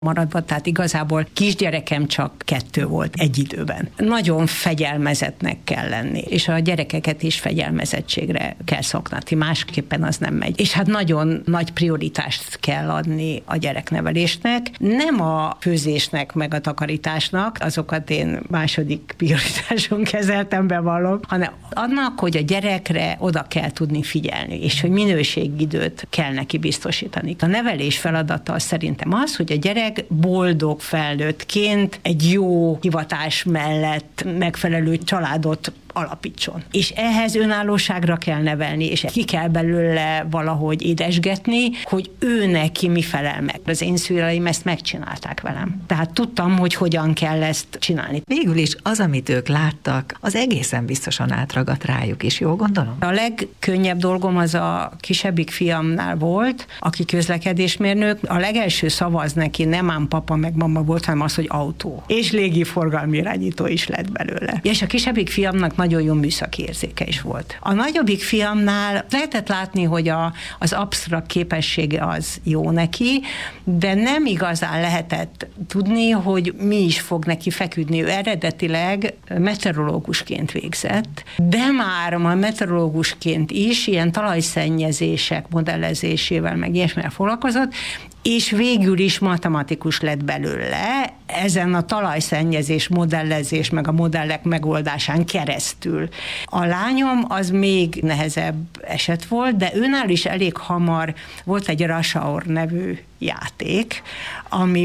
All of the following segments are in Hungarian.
maradva, tehát igazából kisgyerekem csak 2 volt egy időben. Nagyon fegyelmezetnek kell lenni, és a gyerekeket is fegyelmezettségre kell szoktatni, másképpen az nem megy. És hát nagyon nagy prioritást kell adni a gyereknevelésnek, nem a főzésnek meg a takarításnak, azokat én második prioritáson kezeltem, bevallom, hanem annak, hogy a gyerekre oda kell tudni figyelni, és hogy minőségidőt kell neki biztosítani. A nevelés feladata szerintem az, hogy a gyerek boldog felnőttként egy jó hivatás mellett megfelelő családot alapítson. És ehhez önállóságra kell nevelni, és ki kell belőle valahogy édesgetni, hogy ő neki mi felel meg. Az én szüleim ezt megcsinálták velem. Tehát tudtam, hogy hogyan kell ezt csinálni. Végül is az, amit ők láttak, az egészen biztosan átragadt rájuk is, jól gondolom? A legkönnyebb dolgom az a kisebbik fiamnál volt, aki közlekedésmérnök. A legelső szava az neki nem ám papa meg mama volt, hanem az, hogy autó. És légiforgalmi irányító is lett belőle. És a kisebbik fiamnak nagyon jó műszaki érzéke is volt. A nagyobbik fiamnál lehetett látni, hogy az absztrakt képessége az jó neki, de nem igazán lehetett tudni, hogy mi is fog neki feküdni. Ő eredetileg meteorológusként végzett, de már meteorológusként is ilyen talajszennyezések modellezésével meg ilyesmivel foglalkozott, és végül is matematikus lett belőle, ezen a talajszennyezés, modellezés, meg a modellek megoldásán keresztül. A lányom az még nehezebb eset volt, de őnál is elég hamar volt egy Rashaur nevű játék, ami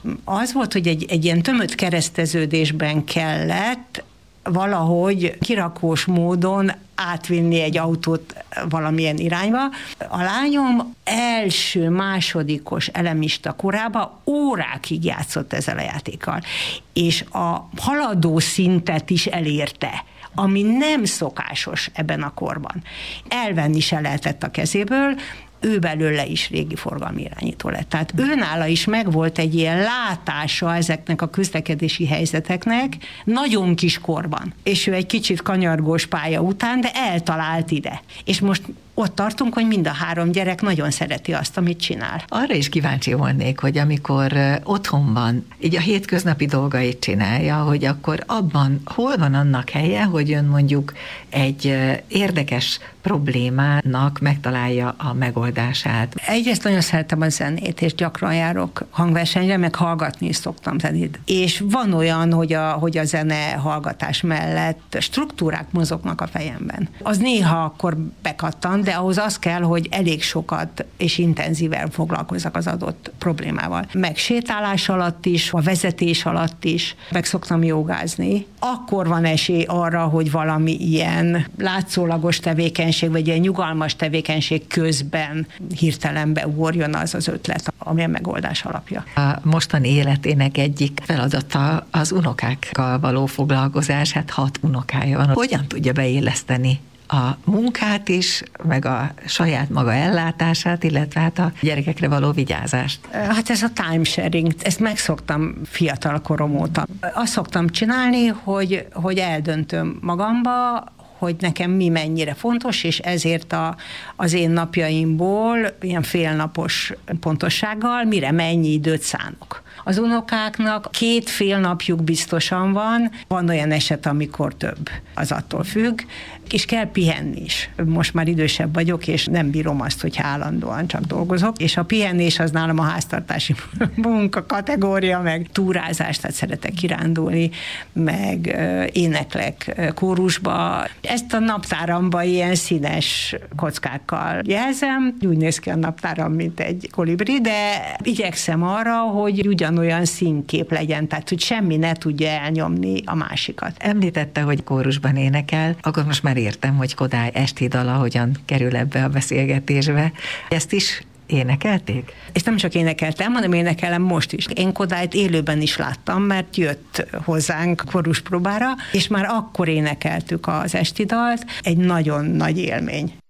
az volt, hogy egy ilyen tömött kereszteződésben kellett valahogy kirakós módon átvinni egy autót valamilyen irányba. A lányom első-másodikos elemista korában órákig játszott ezzel a játékkal, és a haladó szintet is elérte, ami nem szokásos ebben a korban. Elvenni se lehetett a kezéből, ő belőle is régi forgalmi irányító lett. Tehát őnála is megvolt egy ilyen látása ezeknek a közlekedési helyzeteknek nagyon kis korban. És ő egy kicsit kanyargós pálya után, de eltalált ide. És most ott tartunk, hogy mind a 3 gyerek nagyon szereti azt, amit csinál. Arra is kíváncsi volnék, hogy amikor otthon van, így a hétköznapi dolgait csinálja, hogy akkor abban hol van annak helye, hogy ön mondjuk egy érdekes problémának megtalálja a megoldását. Egyrészt nagyon szeretem a zenét, és gyakran járok hangversenyre, meg hallgatni is szoktam zenét. És van olyan, hogy a zene hallgatás mellett struktúrák mozognak a fejemben. Az néha akkor bekattan, de ahhoz az kell, hogy elég sokat és intenzíven foglalkozzak az adott problémával. Meg sétálás alatt is, a vezetés alatt is, meg szoktam jogázni. Akkor van esély arra, hogy valami ilyen látszólagos tevékenység, vagy ilyen nyugalmas tevékenység közben hirtelen beugorjon az ötlet, ami a megoldás alapja. A mostani életének egyik feladata az unokákkal való foglalkozás, hát 6 unokája van. Hogyan tudja beilleszteni a munkát is, meg a saját maga ellátását, illetve hát a gyerekekre való vigyázást? Hát ez a timesharing, ezt megszoktam fiatal korom óta. Azt szoktam csinálni, hogy eldöntöm magamba, hogy nekem mi mennyire fontos, és ezért az én napjaimból ilyen félnapos pontossággal mire mennyi időt szánok. Az unokáknak 2 fél napjuk biztosan van olyan eset, amikor több, az attól függ, és kell pihenni is. Most már idősebb vagyok, és nem bírom azt, hogy állandóan csak dolgozok, és a pihenés az nálam a háztartási munka kategória, meg túrázás, tehát szeretek kirándulni, meg éneklek kórusba. Ezt a naptáramba ilyen színes kockákkal jelzem, úgy néz ki a naptáram, mint egy kolibri, de igyekszem arra, hogy ugyanolyan színkép legyen, tehát hogy semmi ne tudja elnyomni a másikat. Említette, hogy kórusban énekel, akkor most már értem, hogy Kodály esti dala hogyan kerül ebbe a beszélgetésbe. Ezt is énekelték? És nem csak énekeltem, hanem énekelem most is. Én Kodályt élőben is láttam, mert jött hozzánk koruspróbára, és már akkor énekeltük az esti dalt. Egy nagyon nagy élmény.